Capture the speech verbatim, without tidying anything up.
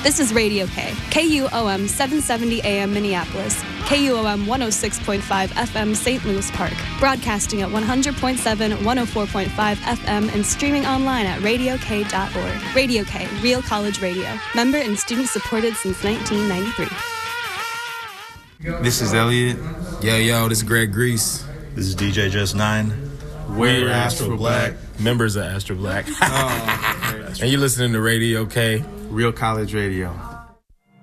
This is Radio K, K U O M seven seventy A M Minneapolis, K U O M one oh six point five F M Saint Louis Park, broadcasting at one hundred point seven, one oh four point five F M, and streaming online at radio k dot org. Radio K, Real College Radio, member and student supported since nineteen ninety-three. This is Elliot. Yo, yo, this is Greg Grease. This is D J Just Nine. We're Astro Black. Members of Astro Black. Oh, and you're listening to Radio K. Real College Radio.